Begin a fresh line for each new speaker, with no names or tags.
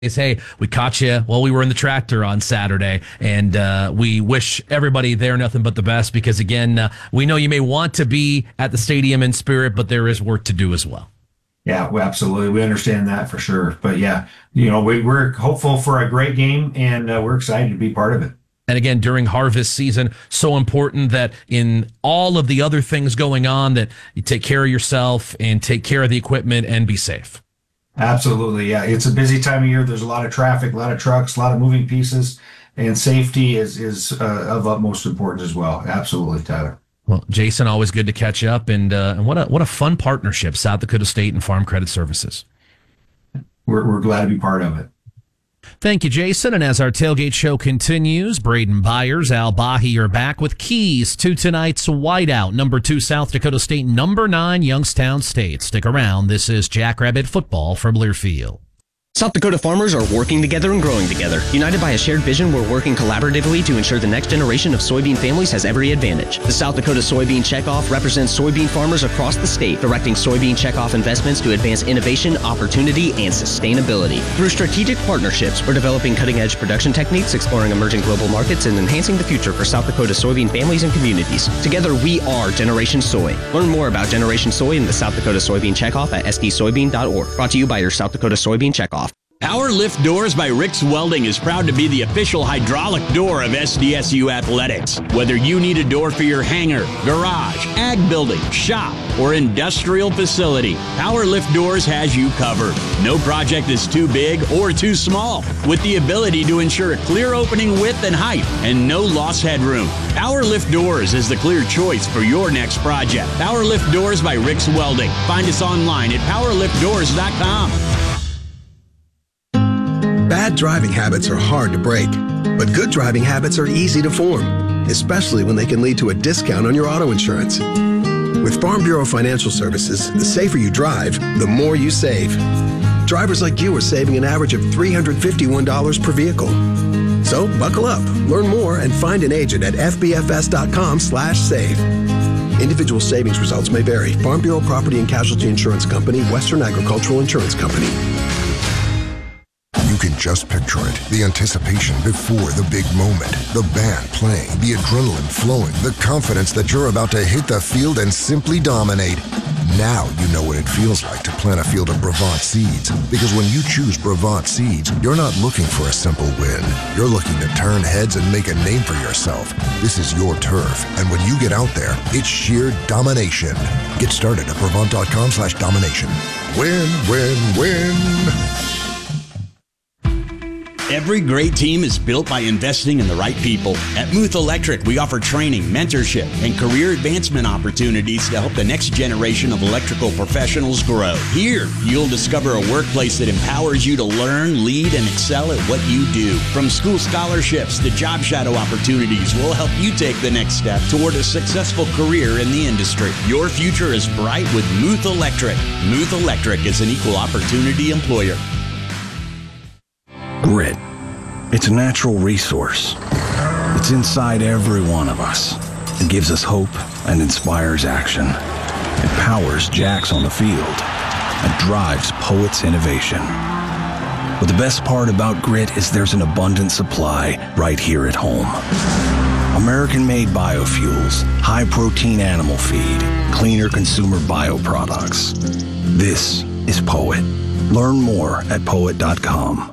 Hey, we caught you while we were in the tractor on Saturday, and we wish everybody there nothing but the best because, again, we know you may want to be at the stadium in spirit, but there is work to do as well.
Yeah, absolutely. We understand that for sure. But yeah, we're hopeful for a great game, and we're excited to be part of it.
And again, during harvest season, so important that in all of the other things going on that you take care of yourself and take care of the equipment and be safe.
Absolutely. Yeah. It's a busy time of year. There's a lot of traffic, a lot of trucks, a lot of moving pieces, and safety is of utmost importance as well. Absolutely, Tyler.
Well, Jason, always good to catch up, and what a fun partnership, South Dakota State and Farm Credit Services.
We're glad to be part of it.
Thank you, Jason. And as our tailgate show continues, Braden Byers, Al Bahi are back with keys to tonight's whiteout. Number 2, South Dakota State. Number 9, Youngstown State. Stick around. This is Jackrabbit Football from Learfield.
South Dakota farmers are working together and growing together. United by a shared vision, we're working collaboratively to ensure the next generation of soybean families has every advantage. The South Dakota Soybean Checkoff represents soybean farmers across the state, directing soybean checkoff investments to advance innovation, opportunity, and sustainability. Through strategic partnerships, we're developing cutting-edge production techniques, exploring emerging global markets, and enhancing the future for South Dakota soybean families and communities. Together, we are Generation Soy. Learn more about Generation Soy and the South Dakota Soybean Checkoff at sdsoybean.org. Brought to you by your South Dakota Soybean Checkoff.
Power Lift Doors by Rick's Welding is proud to be the official hydraulic door of SDSU Athletics. Whether you need a door for your hangar, garage, ag building, shop, or industrial facility, Power Lift Doors has you covered. No project is too big or too small, with the ability to ensure a clear opening width and height and no loss headroom. Power Lift Doors is the clear choice for your next project. Power Lift Doors by Rick's Welding. Find us online at powerliftdoors.com.
Bad driving habits are hard to break, but good driving habits are easy to form, especially when they can lead to a discount on your auto insurance. With Farm Bureau Financial Services, the safer you drive, the more you save. Drivers like you are saving an average of $351 per vehicle. So buckle up, learn more, and find an agent at fbfs.com/save. Individual savings results may vary. Farm Bureau Property and Casualty Insurance Company, Western Agricultural Insurance Company.
You can just picture it. The anticipation before the big moment. The band playing, the adrenaline flowing, the confidence that you're about to hit the field and simply dominate. Now you know what it feels like to plant a field of Brevant seeds. Because when you choose Brevant seeds, you're not looking for a simple win. You're looking to turn heads and make a name for yourself. This is your turf. And when you get out there, it's sheer domination. Get started at Brevant.com/domination. Win, win, win.
Every great team is built by investing in the right people. At Muth Electric, we offer training, mentorship, and career advancement opportunities to help the next generation of electrical professionals grow. Here, you'll discover a workplace that empowers you to learn, lead, and excel at what you do. From school scholarships to job shadow opportunities, we'll help you take the next step toward a successful career in the industry. Your future is bright with Muth Electric. Muth Electric is an equal opportunity employer.
Grit. It's a natural resource. It's inside every one of us. It gives us hope and inspires action. It powers Jacks on the field and drives Poet's innovation. But the best part about Grit is there's an abundant supply right here at home. American-made biofuels, high-protein animal feed, cleaner consumer bioproducts. This is Poet. Learn more at Poet.com.